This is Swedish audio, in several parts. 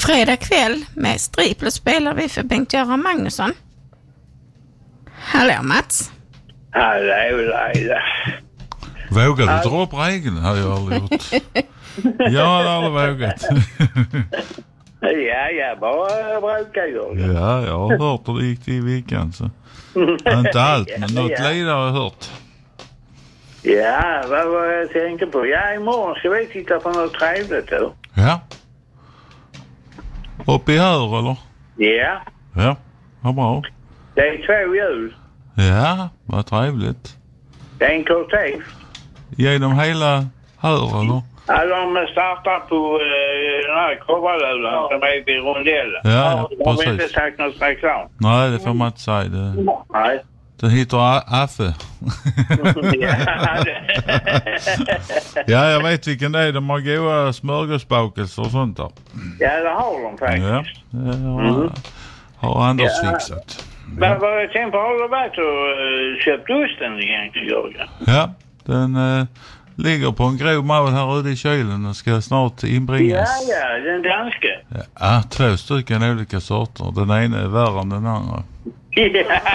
Fredag kväll med Striplor spelar vi för Bengt-Göran Magnusson. Hallå Mats. Hallå Laila. Vågar du dra upp regeln? Har jag aldrig gjort. Jag har aldrig vågat. Ja, jag bara brukar göra. Ja, jag har hört hur det gick i veckan. Så. Inte allt, men något lite har jag hört. Ja, vad var jag tänker på? Ja, imorgon ska vi titta på något trevligt då. Ja. Upp i hör, eller? Ja. Ja, vad bra. Det är 2 hjul. Ja, vad trevligt. Det är en kortege. Genom hela hör, eller? Ja, de startar på den här Kovalölan som är vid rondellen. Ja, de har precis. inte sagt något reklam. Nej, det får man inte säga. Nej. Det heter Affe. Ja, jag vet vilken det är. De har goda smörgåsbakelser och sånt där. Ja, det har de faktiskt. Ja, har Anders fixat. Men vad jag tänkte på, har du varit och köpt osten egentligen, Jörgen? Ja, den ligger på en grov mål här ute i kylen och ska snart inbringas. Ja, den danska. Ja, 2 stycken olika sorter. Den ena är värre än den andra. Nej.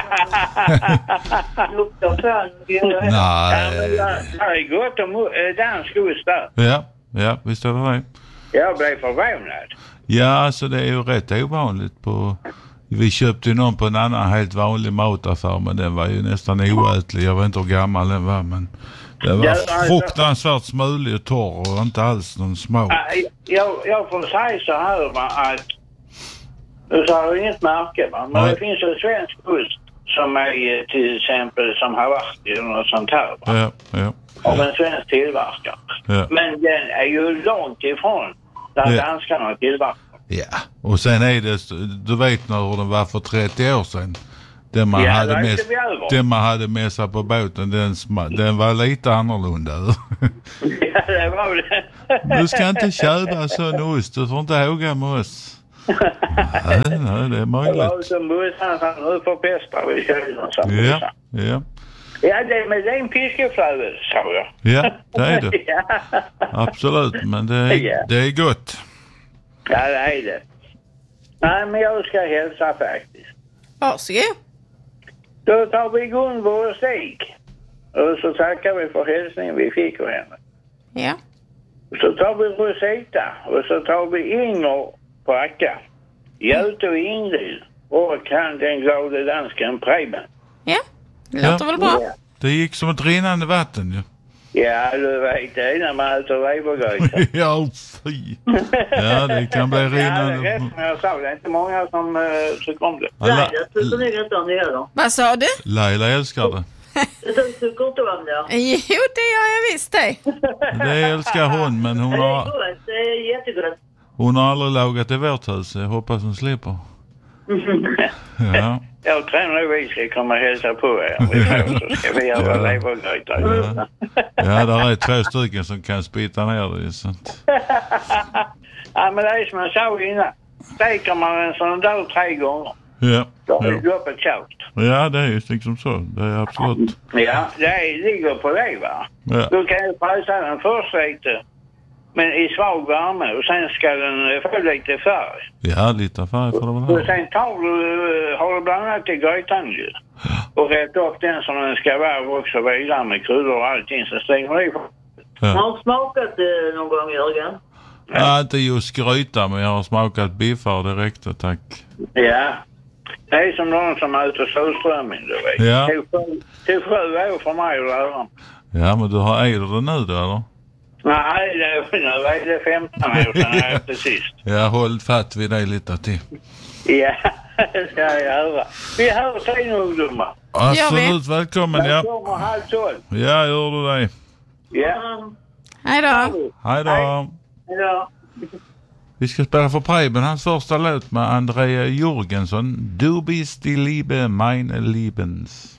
Det är gott om dansk ost där. Ja, visst är det. Jag blev förvånad. Ja, så det är ju rätt ovanligt på... Vi köpte ju någon på en annan helt vanlig mataffär, men den var ju nästan oätlig. Jag vet inte hur gammal den var, men den var fruktansvärt smulig och torr och inte alls någon smak. Jag får säga så här, va, att nu så har jag inget märke, va, men det finns en svensk ost som är till exempel som har varit i något sånt här, va? Ja. Av en svensk tillverkare. Ja. Men den är ju långt ifrån där danskarna har tillverkat. Ja, och sen är det, du vet hur den var för 30 år sedan. Den man hade med sig på båten, den var lite annorlunda. Ja, det var det. Du ska inte köpa sån ost, du får inte håga med oss. Nej, det är möjligt. Det var som bussen som nu förpestar vid kylen. Ja. Ja, det är en fiskeflöde, sa jag. Ja, det är det. Absolut, men det är gott. Ja, det är det. Nej, men jag ska hälsa faktiskt. Varsågod. Då tar vi Gunvor och Stig. Och så tackar vi för hälsningen vi fick av henne. Ja. Så tar vi Rosita. Och så tar vi Inger på Akka. Göte och Ingrid. Och kan den glada dansken Preben. Ja, det låter väl bra. Ja. Det gick som ett rinnande vatten ju. Ja, du vet det när man äter levergryta. Ja, fy. Ja, det kan bli rinnande. Ja, det är rätt, men jag sa det är inte många som tycker om det. Nej, jag tycker nog inte om det heller. Vad sa du? Laila älskar det. Jag tycker inte om det. Jo, det gör jag visst det. Det älskar hon, men Det är jättegott. hon har aldrig lagat i vårt hus. Jag hoppas hon slipper. Ja. Jag tror nog vi ska komma och hälsa på er. Så ska vi göra levergryta. Ja, där är 2 stycken som kan spita ner det. Sånt. Ja, men det är som jag sa innan. Steker man en sån där 3 gånger. Ja. Då är det upp ett tjockt. Ja, det är ju liksom så. Det är absolut. Ja, det ligger på det, va? Ja. Du kan ju pressa den först lite. Men i svag värme. Och sen ska den få lite färg. Ja, lite färg får det väl Och ha. sen har du bland annat i grytan ju. Och rätt upp den som den ska vara också vidare med kryddor och allting. Så stänger det på. Har du smakat det någon gång, Jörgen? Ja, inte just gryta, men jag har smakat biffar direkt, tack. Ja. Det är som någon som äter surströmming, du vet. Ja. Det är 7 år för mig att lära. Ja, men du har äter det nu då, eller? Nej, det är 15 år sedan jag äter sist. Jag håll fatt vid dig lite till. Ja, det ska jag göra. Vi hör sen ungdomar. Absolut, välkommen, ja. Jag kommer 11:30. Ja, gör du det. Ja. Hej då. Hej då. Hej då. Vi ska spela för Preben, hans första låt med Andrea Jorgensson. Du bist die Liebe, meine Liebens.